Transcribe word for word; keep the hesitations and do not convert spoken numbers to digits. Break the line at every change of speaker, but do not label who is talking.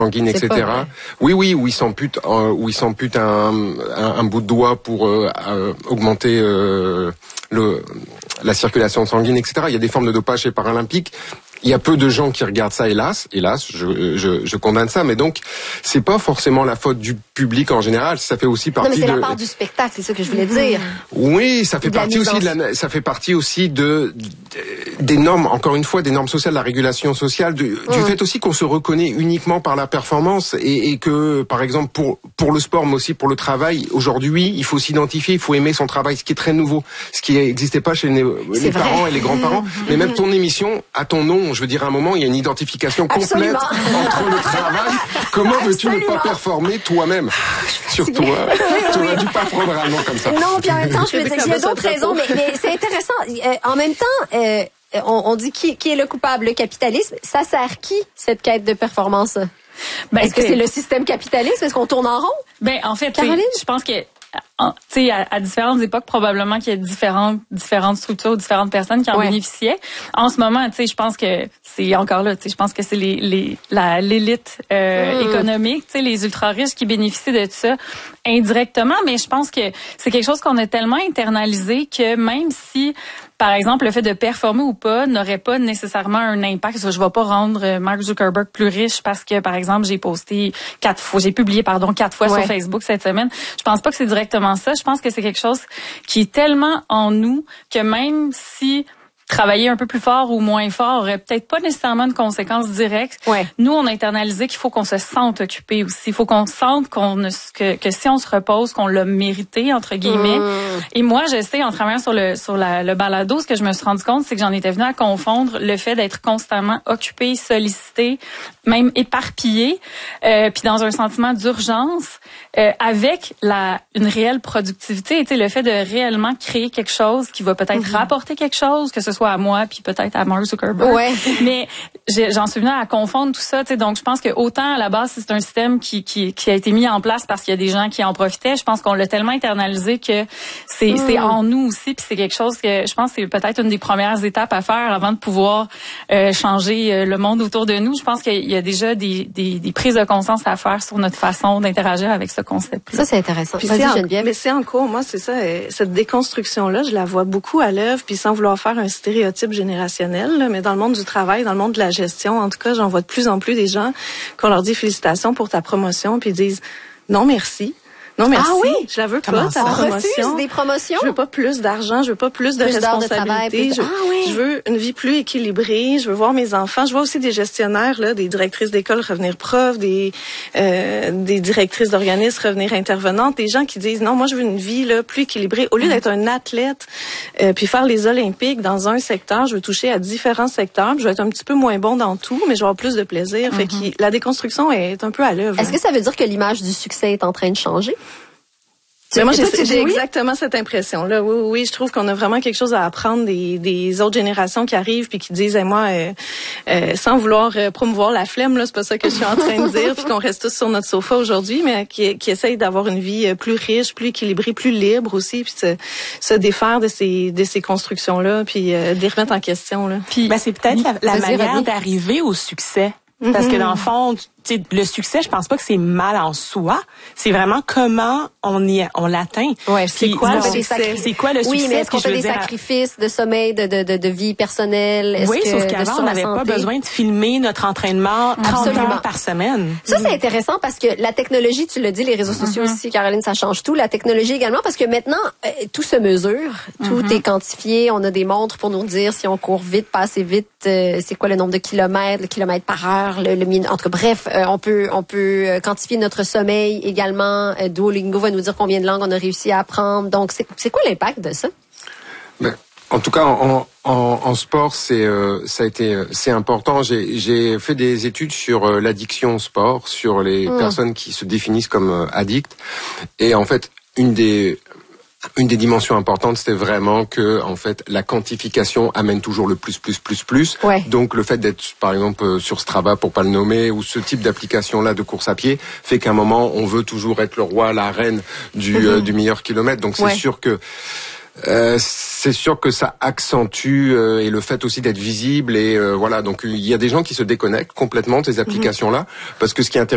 sanguine, et cetera. Oui, oui, où ils s'amputent, euh, où ils s'amputent un, un, un bout de doigt pour euh, euh, augmenter euh, le, la circulation sanguine, et cetera. Il y a des formes de dopage chez les paralympiques. Il y a peu de gens qui regardent ça, hélas, hélas, je, je, je condamne ça, mais donc c'est pas forcément la faute du public en général. Ça fait aussi partie.
Non, mais c'est
de...
la part du spectacle, c'est ça que je voulais dire.
Oui, ça fait partie aussi de la, ça fait partie aussi de des normes. Encore une fois, des normes sociales, la régulation sociale, du, mmh. du fait aussi qu'on se reconnaît uniquement par la performance et, et que, par exemple, pour pour le sport, mais aussi pour le travail, aujourd'hui, il faut s'identifier, il faut aimer son travail, ce qui est très nouveau, ce qui n'existait pas chez les, les parents et les grands-parents. Mmh. Mais même ton émission a ton nom. Je veux dire, à un moment, il y a une identification complète Absolument. entre le travail. Comment veux-tu ne pas performer toi-même sur toi? Tu aurais dû pas prendre un nom comme ça.
Non, puis en même temps, je veux dire, il y a d'autres raisons, mais, mais c'est intéressant. Euh, en même temps, euh, on, on dit qui, qui est le coupable, le capitalisme. Ça sert qui, cette quête de performance? Ben, Est-ce que c'est le système capitaliste? Est-ce qu'on tourne en rond?
Ben, en fait,
Caroline?
je pense que tu sais, à, à différentes époques, probablement qu'il y a différentes, différentes structures, différentes personnes qui en ouais. bénéficiaient. En ce moment, tu sais, je pense que c'est encore là, tu sais, je pense que c'est les, les, la, l'élite euh, mmh. économique, tu sais, les ultra-riches qui bénéficient de ça indirectement, mais je pense que c'est quelque chose qu'on a tellement internalisé que même si, par exemple, le fait de performer ou pas n'aurait pas nécessairement un impact. Je ne vais pas rendre Mark Zuckerberg plus riche parce que, par exemple, j'ai posté quatre fois, j'ai publié, pardon, quatre fois ouais. sur Facebook cette semaine. Je pense pas que c'est directement ça. Je pense que c'est quelque chose qui est tellement en nous que même si travailler un peu plus fort ou moins fort aurait peut-être pas nécessairement de conséquences directes.
Ouais.
Nous, on a internalisé qu'il faut qu'on se sente occupé aussi. Il faut qu'on sente qu'on ne, que, que si on se repose, qu'on l'a mérité, entre guillemets. Mmh. Et moi, je sais, en travaillant sur le sur la, le balado, ce que je me suis rendu compte, c'est que j'en étais venue à confondre le fait d'être constamment occupé, sollicité, même éparpillé, euh, puis dans un sentiment d'urgence, euh, avec la une réelle productivité. Tu sais, le fait de réellement créer quelque chose qui va peut-être mmh. rapporter quelque chose, que ce soit à moi puis peut-être à Mark Zuckerberg.
Ouais.
Mais j'en suis venue à confondre tout ça, tu sais, donc je pense que autant à la base c'est un système qui qui qui a été mis en place parce qu'il y a des gens qui en profitaient, je pense qu'on l'a tellement internalisé que c'est mm. c'est en nous aussi, puis c'est quelque chose que je pense que c'est peut-être une des premières étapes à faire avant de pouvoir euh, changer euh, le monde autour de nous. Je pense qu'il y a déjà des des des prises de conscience à faire sur notre façon d'interagir avec ce concept.
Ça c'est intéressant.
Puis c'est en, mais c'est en cours, moi c'est ça, cette déconstruction là, je la vois beaucoup à l'œuvre, puis sans vouloir faire un stéréotype générationnel, là, mais dans le monde du travail, dans le monde de la gestion, en tout cas, j'en vois de plus en plus des gens qu'on leur dit félicitations pour ta promotion, puis ils disent non merci. Non merci,
ah oui?
je la veux
Comment
pas, ta
ça?
promotion.
On refuse des promotions?
Je veux pas plus d'argent, je veux pas plus de
plus
responsabilités.
De travail, plus de...
je,
ah, oui.
je veux une vie plus équilibrée, je veux voir mes enfants. Je vois aussi des gestionnaires, là, des directrices d'école revenir profs, des euh, des directrices d'organismes revenir intervenantes, des gens qui disent non, moi je veux une vie là plus équilibrée. Au lieu d'être un athlète euh, puis faire les Olympiques dans un secteur, je veux toucher à différents secteurs. Je veux être un petit peu moins bon dans tout, mais je vais avoir plus de plaisir. Mm-hmm. Fait que la déconstruction est un peu à l'œuvre.
Est-ce que ça veut dire que l'image du succès est en train de changer?
Mais moi, j'ai, j'ai exactement cette impression-là. Oui, oui, oui, je trouve qu'on a vraiment quelque chose à apprendre des, des autres générations qui arrivent puis qui disent, hey, moi, euh, euh, sans vouloir euh, promouvoir la flemme, là, c'est pas ça que je suis en train de dire, puis qu'on reste tous sur notre sofa aujourd'hui, mais qui, qui essayent d'avoir une vie plus riche, plus équilibrée, plus libre aussi, puis se, se défaire de ces, de ces constructions-là, puis euh, de les remettre en question. Là.
Puis, ben, c'est peut-être la, la manière René. d'arriver au succès. Mm-hmm. Parce que dans le fond, tu sais, le succès, je pense pas que c'est mal en soi. C'est vraiment comment on y on l'atteint.
Ouais, c'est
Puis,
quoi
le
succès?
C'est quoi le
oui,
succès?
Oui, mais est-ce qu'on fait des
dire...
sacrifices de sommeil, de de de, de vie personnelle? Est-ce
oui,
que,
sauf qu'avant on n'avait pas besoin de filmer notre entraînement trente heures par semaine.
Ça c'est intéressant parce que la technologie, tu l'as dit, les réseaux sociaux mm-hmm. aussi, Caroline, ça change tout. La technologie également parce que maintenant euh, tout se mesure, tout mm-hmm. est quantifié. On a des montres pour nous dire si on court vite, pas assez vite, euh, c'est quoi le nombre de kilomètres, le kilomètre par heure, le, le en tout cas, bref, euh, on peut on peut quantifier notre sommeil également. Euh, Duolingo va nous dire combien de langues on a réussi à apprendre. Donc, c'est, c'est quoi l'impact de ça?
Ben, en tout cas, en, en, en sport, c'est euh, ça a été c'est important. J'ai, j'ai fait des études sur euh, l'addiction au sport, sur les mmh. personnes qui se définissent comme euh, addictes. Et en fait, une des Une des dimensions importantes, c'était vraiment que, en fait, la quantification amène toujours le plus, plus, plus, plus.
Ouais.
Donc, le fait d'être, par exemple, sur Strava, pour pas le nommer, ou ce type d'application-là de course à pied, fait qu'à un moment, on veut toujours être le roi, la reine du, mm-hmm. euh, du meilleur kilomètre. Donc, c'est ouais. sûr que Euh, c'est sûr que ça accentue euh, et le fait aussi d'être visible et euh, voilà, donc il y a des gens qui se déconnectent complètement de ces applications-là parce que ce qui est intéressant